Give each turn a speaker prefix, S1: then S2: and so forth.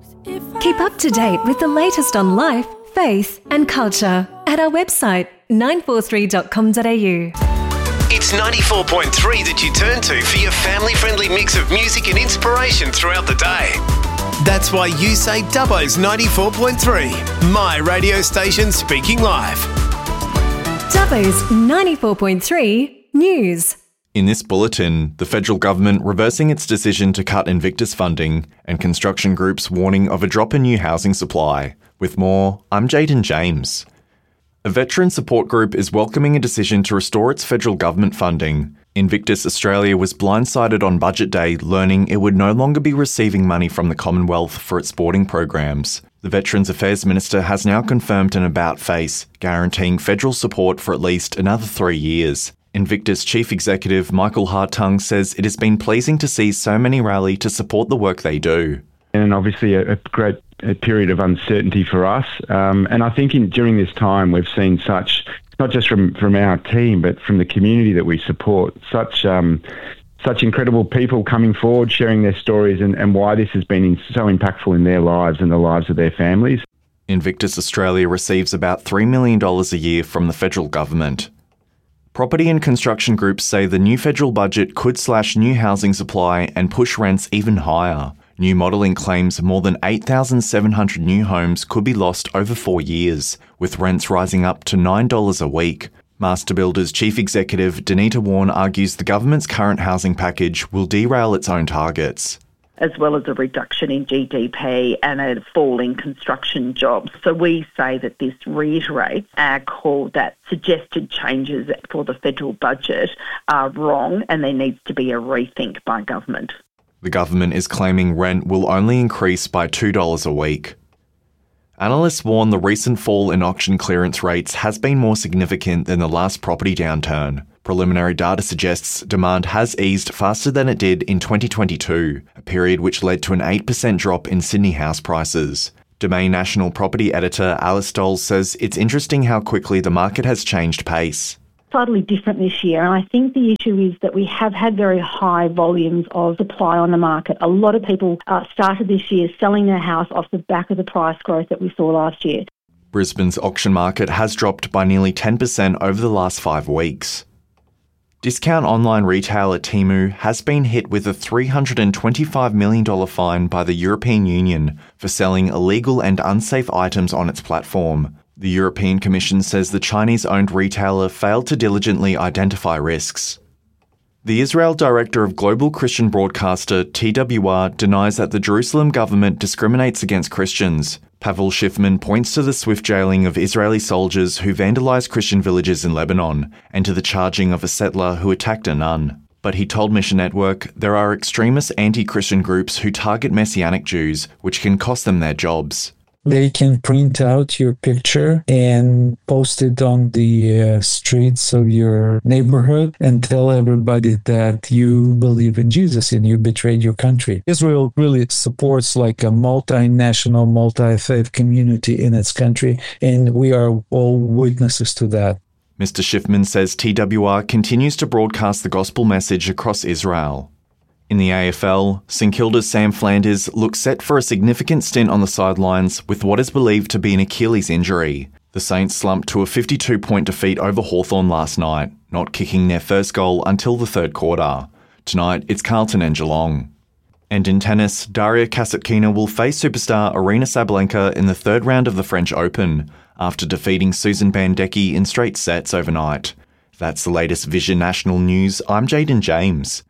S1: Keep up to date with the latest on life, faith and culture at our website 943.com.au.
S2: It's 94.3 that you turn to for your family-friendly mix of music and inspiration throughout the day. That's why you say Dubbo's 94.3, my radio station speaking live.
S1: Dubbo's 94.3 News.
S3: In this bulletin, the federal government reversing its decision to cut Invictus funding and construction groups warning of a drop in new housing supply. With more, I'm Jaden James. A veteran support group is welcoming a decision to restore its federal government funding. Invictus Australia was blindsided on budget day, learning it would no longer be receiving money from the Commonwealth for its sporting programs. The Veterans Affairs Minister has now confirmed an about-face, guaranteeing federal support for at least another 3 years. Invictus Chief Executive Michael Hartung says it has been pleasing to see so many rally to support the work they do.
S4: And obviously a great period of uncertainty for us. And I think during this time we've seen such, not just from our team, but from the community that we support, such incredible people coming forward, sharing their stories and why this has been so impactful in their lives and the lives of their families.
S3: Invictus Australia receives about $3 million a year from the federal government. Property and construction groups say the new federal budget could slash new housing supply and push rents even higher. New modelling claims more than 8,700 new homes could be lost over 4 years, with rents rising up to $9 a week. Master Builders Chief Executive Danita Warren argues the government's current housing package will derail its own targets,
S5: as well as a reduction in GDP and a fall in construction jobs. So we say that this reiterates our call that suggested changes for the federal budget are wrong and there needs to be a rethink by government.
S3: The government is claiming rent will only increase by $2 a week. Analysts warn the recent fall in auction clearance rates has been more significant than the last property downturn. Preliminary data suggests demand has eased faster than it did in 2022, a period which led to an 8% drop in Sydney house prices. Domain National Property Editor Alice Doll says it's interesting how quickly the market has changed pace.
S6: Slightly different this year, and I think the issue is that we have had very high volumes of supply on the market. A lot of people started this year selling their house off the back of the price growth that we saw last year.
S3: Brisbane's auction market has dropped by nearly 10% over the last 5 weeks. Discount online retailer Temu has been hit with a $325 million fine by the European Union for selling illegal and unsafe items on its platform. The European Commission says the Chinese-owned retailer failed to diligently identify risks. The Israel Director of Global Christian Broadcaster TWR denies that the Jerusalem government discriminates against Christians. Pavel Schiffman points to the swift jailing of Israeli soldiers who vandalised Christian villages in Lebanon and to the charging of a settler who attacked a nun. But he told Mission Network there are extremist anti-Christian groups who target Messianic Jews, which can cost them their jobs.
S7: They can print out your picture and post it on the streets of your neighborhood and tell everybody that you believe in Jesus and you betrayed your country. Israel really supports like a multinational, multi-faith community in its country, and we are all witnesses to that.
S3: Mr. Schiffman says TWR continues to broadcast the gospel message across Israel. In the AFL, St Kilda's Sam Flanders looks set for a significant stint on the sidelines with what is believed to be an Achilles injury. The Saints slumped to a 52-point defeat over Hawthorn last night, not kicking their first goal until the third quarter. Tonight, it's Carlton and Geelong. And in tennis, Daria Kasatkina will face superstar Aryna Sabalenka in the third round of the French Open, after defeating Susan Bandecki in straight sets overnight. That's the latest Vision National News. I'm Jaden James.